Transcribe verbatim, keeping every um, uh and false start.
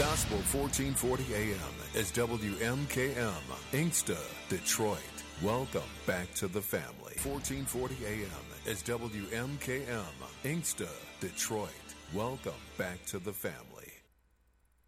Gospel fourteen forty A M is W M K M, Inkster, Detroit. Welcome back to the family. fourteen forty A M is W M K M, Inkster, Detroit. Welcome back to the family.